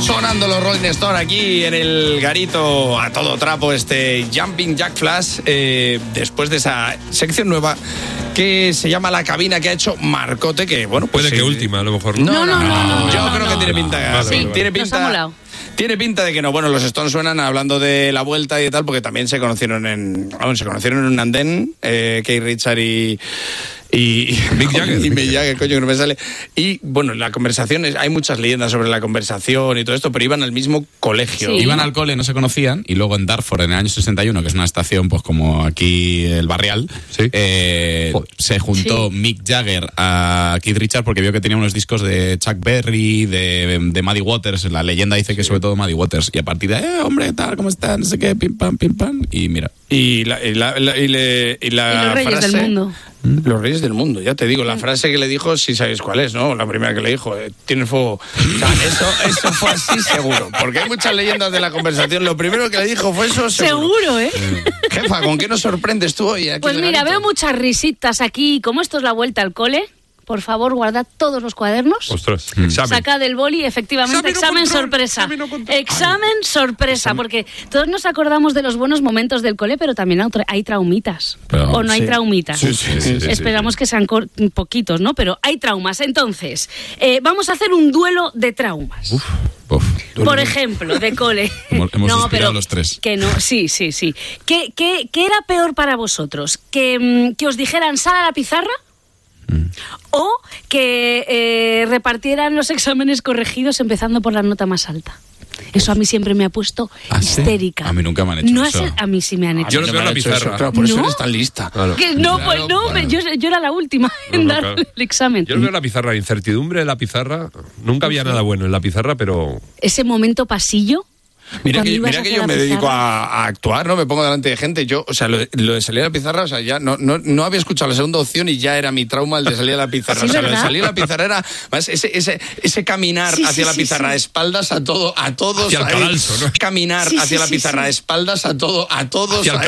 Sonando los Rolling Stone aquí en el garito a todo trapo, Jumping Jack Flash, después de esa sección nueva que se llama La Cabina, que ha hecho Marcote, que bueno, pues puede que última, a lo mejor. No, yo creo que tiene pinta. Sí, tiene pinta. nos ha molado. Tiene pinta de que no. Bueno, los Stones suenan hablando de la vuelta y tal, porque también se conocieron en un andén, Keith Richards y Mick Jagger, coño, que no me sale. Y bueno, la conversación, hay muchas leyendas sobre la conversación y todo esto, pero iban al mismo colegio. Sí. Iban al cole, no se conocían, y luego en Dartford, en el año 61, que es una estación pues como aquí el Barrial, sí. Se juntó Mick Jagger a Keith Richards porque vio que tenía unos discos de Chuck Berry, de Muddy Waters. La leyenda dice que sobre todo Muddy Waters. Y a partir de, hombre, tal, ¿cómo están? No sé qué, pim pam, y mira. Y los Reyes del Mundo. Los Reyes del Mundo, ya te digo, la frase que le dijo, si sabéis cuál es, ¿no? La primera que le dijo, tiene fuego. O sea, eso fue así seguro, porque hay muchas leyendas de la conversación. Lo primero que le dijo fue eso seguro. Seguro, ¿eh? Jefa, ¿con qué nos sorprendes tú hoy aquí? Pues mira, veo muchas risitas aquí. Como esto es la vuelta al cole, por favor, guardad todos los cuadernos. Ostras, Sacad el boli, efectivamente, examen sorpresa. Examen sorpresa, porque todos nos acordamos de los buenos momentos del cole, pero también hay traumitas. ¿O no hay traumitas? Sí. Esperamos que sean poquitos, ¿no? Pero hay traumas. Entonces, vamos a hacer un duelo de traumas. Por ejemplo, de cole. Hemos suspirado los tres. Que no, sí. ¿Qué era peor para vosotros? ¿Que os dijeran sal a la pizarra? ¿O que repartieran los exámenes corregidos empezando por la nota más alta? Eso a mí siempre me ha puesto histérica. ¿Sí? A mí nunca me han hecho eso. A mí sí me han hecho. Yo los veo en la pizarra. Claro, por eso eres tan lista. Claro. Yo era la última en dar el examen. Yo los veo en la pizarra, incertidumbre en la pizarra. Nunca había nada bueno en la pizarra, pero... Ese momento pasillo. Mira que yo me dedico a actuar, ¿no? Me pongo delante de gente. Yo, o sea, lo de salir a la pizarra, o sea, ya no había escuchado la segunda opción y ya era mi trauma el de salir a la pizarra. Sí, o sea, ¿verdad? lo de salir a la pizarra era más ese caminar hacia la pizarra, espaldas a todos. Hacia el cadalso, ¿no? Caminar hacia la pizarra, espaldas a todos. Hacia el